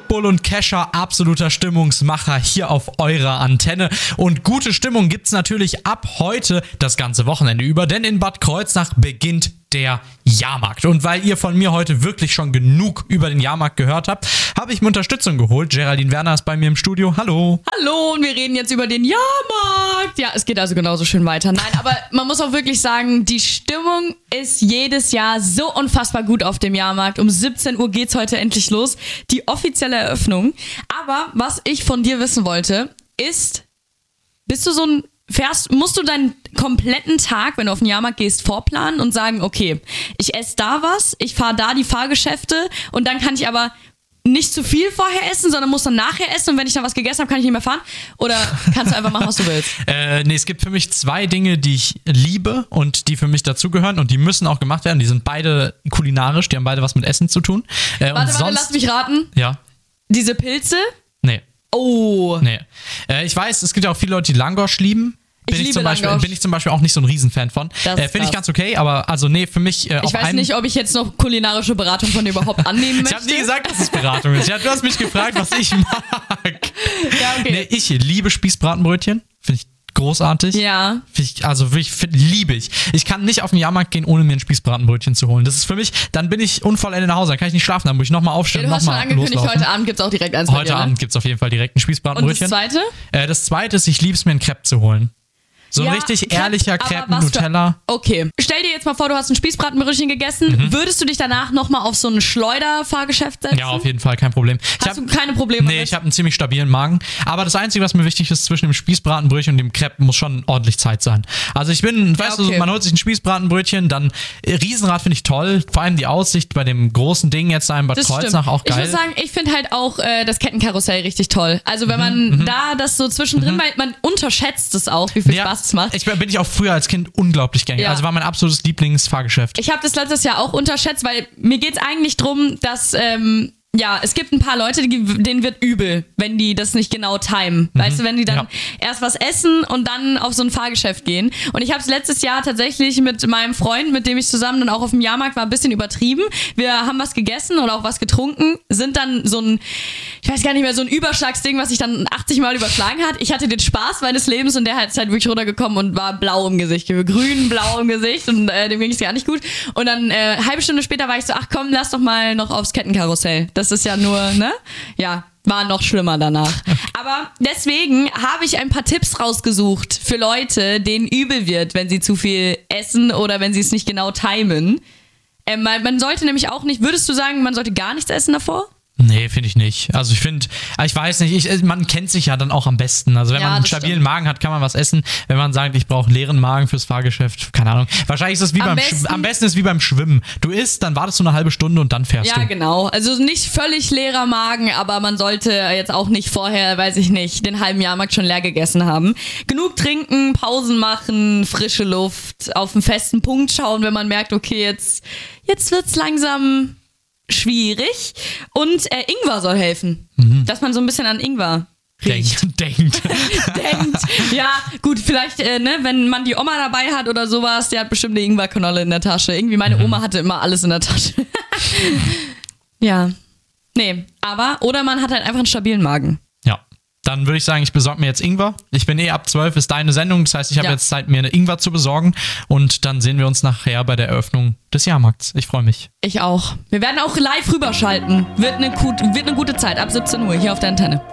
Pitbull und Kesha, absoluter Stimmungsmacher hier auf eurer Antenne. Und gute Stimmung gibt's natürlich ab heute das ganze Wochenende über, denn in Bad Kreuznach beginnt der Jahrmarkt. Und weil ihr von mir heute wirklich schon genug über den Jahrmarkt gehört habt, habe ich mir Unterstützung geholt. Geraldine Werner ist bei mir im Studio. Hallo. Hallo, und wir reden jetzt über den Jahrmarkt. Ja, es geht also genauso schön weiter. Nein, aber man muss auch wirklich sagen, die Stimmung ist jedes Jahr so unfassbar gut auf dem Jahrmarkt. Um 17 Uhr geht's heute endlich los, die offizielle Eröffnung. Aber was ich von dir wissen wollte, ist, musst du deinen kompletten Tag, wenn du auf den Jahrmarkt gehst, vorplanen und sagen, okay, ich esse da was, ich fahre da die Fahrgeschäfte und dann kann ich aber nicht zu viel vorher essen, sondern muss dann nachher essen und wenn ich dann was gegessen habe, kann ich nicht mehr fahren? Oder kannst du einfach machen, was du willst? Nee, es gibt für mich 2 Dinge, die ich liebe und die für mich dazugehören und die müssen auch gemacht werden. Die sind beide kulinarisch, die haben beide was mit Essen zu tun. Warte, lass mich raten. Ja. Diese Pilze? Nee. Oh. Nee. Ich weiß, es gibt ja auch viele Leute, die Langosch lieben. Bin ich zum Beispiel auch nicht so ein Riesenfan von. Finde ich ganz okay, aber also nee, für mich ich weiß nicht, ob ich jetzt noch kulinarische Beratung von dir überhaupt annehmen möchte. Ich habe nie gesagt, dass es Beratung ist. Ja, du hast mich gefragt, was ich mag. Ja, okay. Nee, ich liebe Spießbratenbrötchen. Finde ich großartig. Ja. Liebe ich. Ich kann nicht auf den Jahrmarkt gehen, ohne mir ein Spießbratenbrötchen zu holen. Das ist für mich, dann bin ich unvollendet nach Hause, dann kann ich nicht schlafen, dann muss ich nochmal aufstehen und nochmal loslaufen. Du hast schon angekündigt, heute Abend gibt es auch direkt eins Heute Abend gibt es auf jeden Fall direkt ein Spießbratenbrötchen. Und das Zweite? Das Zweite ist, ich liebe es mir, einen Crepe zu holen. So ein richtig ehrlicher Crepe mit Nutella. Okay. Stell dir jetzt mal vor, du hast ein Spießbratenbrötchen gegessen. Würdest du dich danach nochmal auf so ein Schleuderfahrgeschäft setzen? Ja, auf jeden Fall, kein Problem. Hast du keine Probleme mit? Nee, ich habe einen ziemlich stabilen Magen. Aber das Einzige, was mir wichtig ist, zwischen dem Spießbratenbrötchen und dem Crepe muss schon ordentlich Zeit sein. Also man holt sich ein Spießbratenbrötchen, dann Riesenrad finde ich toll. Vor allem die Aussicht bei dem großen Ding jetzt da in Bad Kreuznach auch geil. Ich muss sagen, ich finde halt auch das Kettenkarussell richtig toll. Also wenn man da das so zwischendrin, weil man unterschätzt es auch, wie viel Spaß es macht. Bin ich auch früher als Kind unglaublich gern. Ja. Also war mein absolutes Lieblingsfahrgeschäft. Ich habe das letztes Jahr auch unterschätzt, weil mir geht's eigentlich drum, dass es gibt ein paar Leute, denen wird übel, wenn die das nicht genau timen. Weißt du, wenn die dann erst was essen und dann auf so ein Fahrgeschäft gehen. Und ich habe es letztes Jahr tatsächlich mit meinem Freund, mit dem ich zusammen dann auch auf dem Jahrmarkt war, ein bisschen übertrieben. Wir haben was gegessen und auch was getrunken, sind dann so ein Überschlagsding, was sich dann 80 Mal überschlagen hat. Ich hatte den Spaß meines Lebens und der ist halt wirklich runtergekommen und war blau im Gesicht, grün-blau im Gesicht und dem ging es gar nicht gut. Und dann halbe Stunde später war ich so, ach komm, lass doch mal noch aufs Kettenkarussell. Das ist ja nur, ne? Ja, war noch schlimmer danach. Aber deswegen habe ich ein paar Tipps rausgesucht für Leute, denen übel wird, wenn sie zu viel essen oder wenn sie es nicht genau timen. Man sollte nämlich auch nicht, würdest du sagen, man sollte gar nichts essen davor? Nee, finde ich nicht. Also ich weiß nicht, man kennt sich ja dann auch am besten. Also wenn man einen stabilen Magen hat, kann man was essen. Wenn man sagt, ich brauche leeren Magen fürs Fahrgeschäft, keine Ahnung. Wahrscheinlich ist es am besten ist wie beim Schwimmen. Du isst, dann wartest du eine halbe Stunde und dann fährst du. Ja, genau. Also nicht völlig leerer Magen, aber man sollte jetzt auch nicht vorher, weiß ich nicht, den halben Jahrmarkt schon leer gegessen haben. Genug trinken, Pausen machen, frische Luft, auf einen festen Punkt schauen, wenn man merkt, okay, jetzt wird's langsam schwierig. Und Ingwer soll helfen. Dass man so ein bisschen an Ingwer denkt. Ja, gut, vielleicht, wenn man die Oma dabei hat oder sowas, der hat bestimmt eine Ingwerkanolle in der Tasche. Irgendwie meine Oma hatte immer alles in der Tasche. Ja. Nee, oder man hat halt einfach einen stabilen Magen. Ja. Dann würde ich sagen, ich besorge mir jetzt Ingwer. Ich bin ab 12, ist deine Sendung. Das heißt, ich habe jetzt Zeit, mir eine Ingwer zu besorgen. Und dann sehen wir uns nachher bei der Eröffnung des Jahrmarkts. Ich freue mich. Ich auch. Wir werden auch live rüberschalten. Wird eine gute Zeit ab 17 Uhr hier auf der Antenne.